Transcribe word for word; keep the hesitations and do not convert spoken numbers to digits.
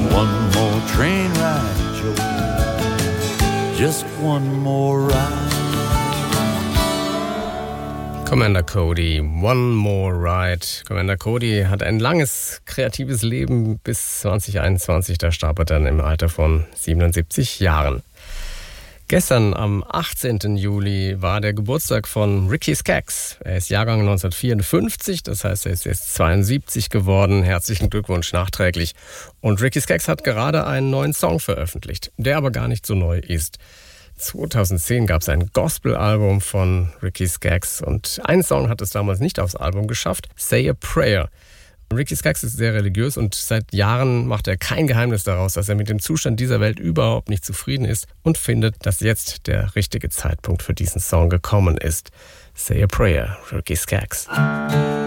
one more train ride, Joe. Just one more ride. Commander Cody, One More Ride. Commander Cody hat ein langes, kreatives Leben bis zwanzig einundzwanzig. Da starb er dann im Alter von siebenundsiebzig Jahren. Gestern, am achtzehnten Juli, war der Geburtstag von Ricky Skaggs. Er ist Jahrgang neunzehnhundertvierundfünfzig, das heißt, er ist jetzt zweiundsiebzig geworden. Herzlichen Glückwunsch nachträglich. Und Ricky Skaggs hat gerade einen neuen Song veröffentlicht, der aber gar nicht so neu ist. zweitausendzehn gab es ein Gospel-Album von Ricky Skaggs und ein Song hat es damals nicht aufs Album geschafft, Say a Prayer. Ricky Skaggs ist sehr religiös und seit Jahren macht er kein Geheimnis daraus, dass er mit dem Zustand dieser Welt überhaupt nicht zufrieden ist und findet, dass jetzt der richtige Zeitpunkt für diesen Song gekommen ist. Say a Prayer, Ricky Skaggs.